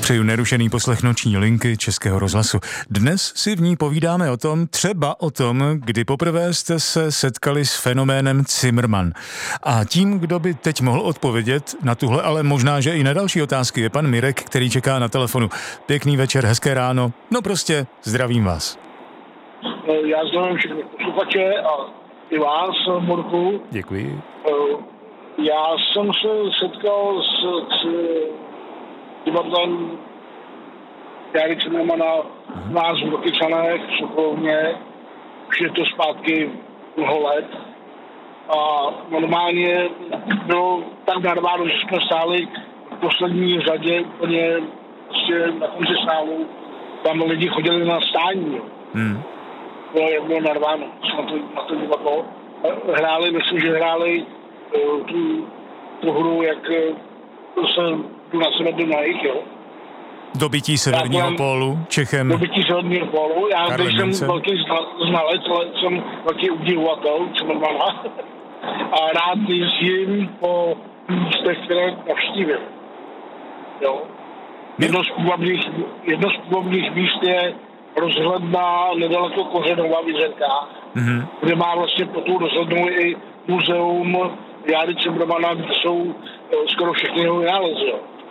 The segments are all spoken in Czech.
Přeju nerušený poslech noční linky Českého rozhlasu. Dnes si v ní povídáme třeba o tom, kdy poprvé jste se setkali s fenoménem Cimrman. A tím, kdo by teď mohl odpovědět na tuhle, ale možná, že i na další otázky, je pan Mirek, který čeká na telefonu. Pěkný večer, hezké ráno. No prostě, zdravím vás. Já zdravím všechny posluchače a i vás, Morku. Děkuji. Já jsem se setkal s divadlem Járy Cimrmana v nás v Rokycanech, v Sokolovně. Už je to zpátky mnoho let. A normálně bylo tak narváno, že jsme stáli v poslední řadě úplně prostě na konci sálu. Tam lidi chodili na stání. Jak bylo narváno na to divadlo. Myslím, že hráli tu hru, jak se tu na sebe jdu na jich, jo. Dobytí severního pólu Čechem. Dobytí severního pólu. Já jsem velký znalec, ale jsem velký udivovatel Cimrmana. A rád jezdím po místech, které navštívím. Jo. Jedno z původních míst je rozhledna nedaleko Kořenova v Jizerkách, kde má vlastně po tu rozhlednu i muzeum Járy Cimrmana, kde jsou skoro všechny jeho vynálezy.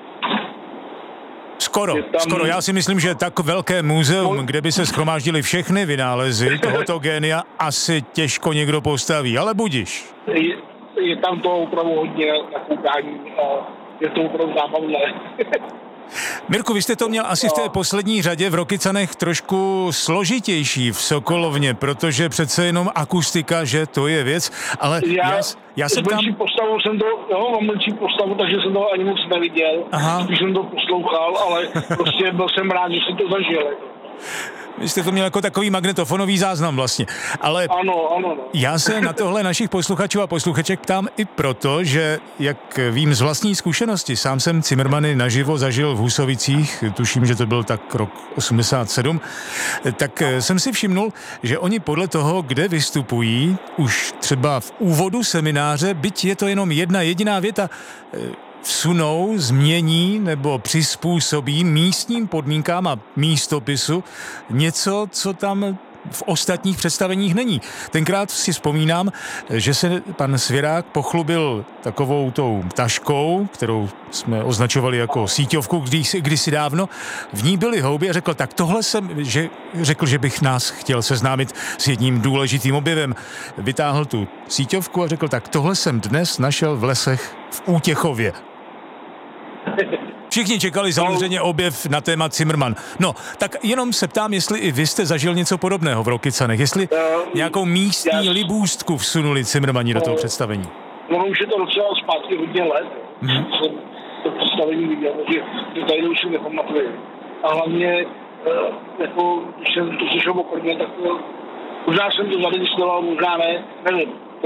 Skoro. Já si myslím, že tak velké muzeum, kde by se shromáždily všechny vynálezy tohoto génia, asi těžko někdo postaví, ale budiš. Je tam to opravdu hodně na koukání a je to opravdu zábavné. Mirku, vy jste to měl asi v té poslední řadě v Rokycanech trošku složitější v Sokolovně, protože přece jenom akustika, že to je věc, ale já se tam... Mám menší postavu, takže jsem to ani moc neviděl. Spíš jsem to poslouchal, ale prostě byl jsem rád, že jsem to zažil. Vy jste to měl jako takový magnetofonový záznam vlastně. Ale ano. Já se na tohle našich posluchačů a posluchaček ptám i proto, že, jak vím z vlastní zkušenosti, sám jsem Cimrmany naživo zažil v Husovicích, tuším, že to byl tak rok 87, tak jsem si všimnul, že oni podle toho, kde vystupují, už třeba v úvodu semináře, byť je to jenom jedna jediná věta, vsunou, změní nebo přizpůsobí místním podmínkám a místopisu něco, co tam v ostatních představeních není. Tenkrát si vzpomínám, že se pan Svěrák pochlubil takovou tou taškou, kterou jsme označovali jako síťovku kdysi dávno. V ní byly houby a řekl, že bych nás chtěl seznámit s jedním důležitým objevem. Vytáhl tu síťovku a řekl, tak tohle jsem dnes našel v lesech v Útěchově. Všichni čekali samozřejmě objev na téma Cimrman. No, tak jenom se ptám, jestli i vy jste zažil něco podobného v Rokycanech, jestli nějakou místní libůstku vsunuli Cimrmani do toho představení. No, už je to docela zpátky hodně let. Jsem to představení viděl, takže tady už si nepamatuju. A hlavně, když jsem to slyšel poprvé, tak možná jsem to zaregistroval, možná ne, nevím.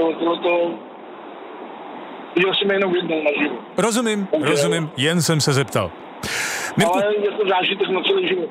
Viděl jsem jenom jednou naživo. Rozumím, jen jsem se zeptal. Ale je to zážitek na celý život.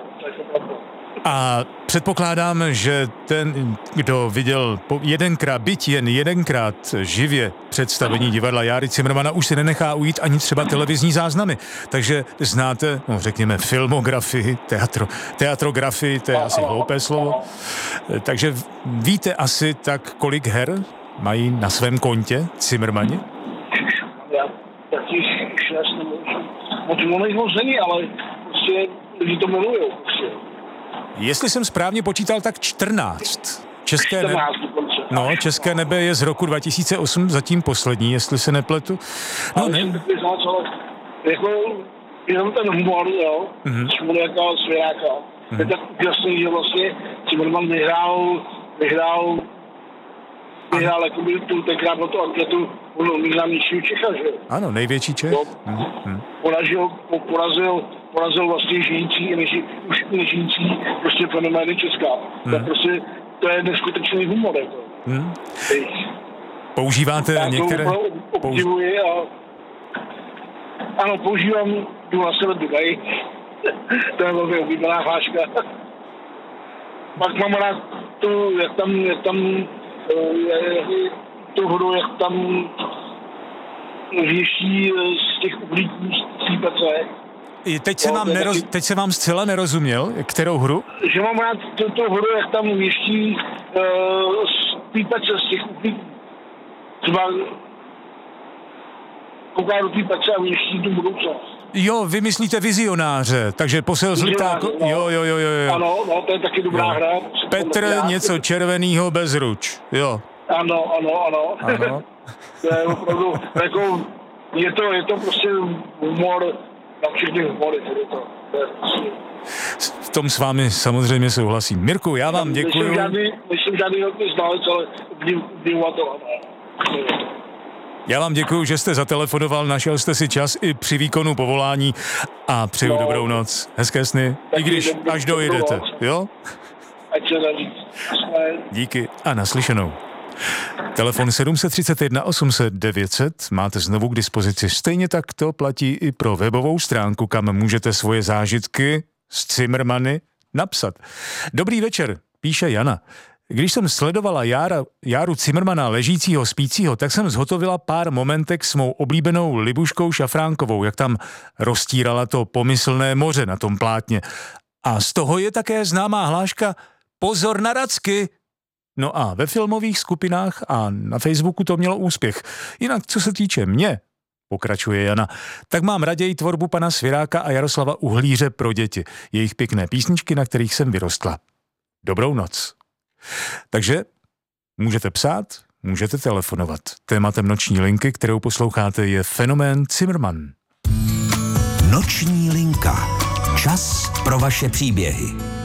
A předpokládám, že ten, kdo viděl jen jedenkrát živě představení divadla Járy Cimrmana, už si nenechá ujít ani třeba televizní záznamy. Takže znáte, řekněme, filmografii, teatrografii, to je asi hloupé slovo. Takže víte asi tak, kolik her mají na svém kontě Cimrmani? Já taky 6 nebo moc moc není, ale prostě lidi to milujou. Jestli jsem správně počítal, tak 14. České nebe je z roku 2008, zatím poslední, jestli se nepletu. No ne. Jako jenom ten humor, jo, Šmudeka, Svěráka. Je tak úžasný, že vlastně Cimrman vyhrál jakoby tenkrát na tu anketu nejznámějšího Čecha, že jo? Ano, největší Čech. Porazil vlastně žijící i nežijící prostě fenomény Česka. To je neskutečný humor, jako. Používáte některé... Já to obdivuji a... Ano, používám Jdu na sebe Dubaj. To je velmi oblíbená hláška. Pak mám rád tu, jak tam tu hru, jak tam věší z těch uhlíků střípece. Teď jsem vám zcela nerozuměl, kterou hru? Že mám rád tu hru, jak tam věští týpece z těch uklíků. Třeba kouká do týpece a věští tu budoucnost. Jo, vy myslíte Vizionáře, takže posel z letáku. No. Jo. Ano, to je taky dobrá hra. Petr něco červenýho bez ruč, jo. Ano. To je opravdu, jako, je to prostě humor na všechny humory. V tom s vámi samozřejmě souhlasím. Mirku, já vám děkuju. Myslím žádný velký znalec, ale obdivovatel. Já vám děkuju, že jste zatelefonoval, našel jste si čas i při výkonu povolání a přeju dobrou noc. Hezké sny, i když až dojedete, jo? Ať se daří. Díky a naslyšenou. Telefon 731 800 900 máte znovu k dispozici. Stejně tak to platí i pro webovou stránku, kam můžete svoje zážitky z Cimrmany napsat. Dobrý večer, píše Jana. Když jsem sledovala Járu Cimrmana ležícího, spícího, tak jsem zhotovila pár momentek s mou oblíbenou Libuškou Šafránkovou, jak tam roztírala to pomyslné moře na tom plátně. A z toho je také známá hláška Pozor na racky. No a ve filmových skupinách a na Facebooku to mělo úspěch. Jinak, co se týče mě, pokračuje Jana, tak mám raději tvorbu pana Sviráka a Jaroslava Uhlíře pro děti. Jejich pěkné písničky, na kterých jsem vyrostla. Dobrou noc. Takže můžete psát, můžete telefonovat. Tématem noční linky, kterou posloucháte, je fenomén Cimrman. Noční linka. Čas pro vaše příběhy.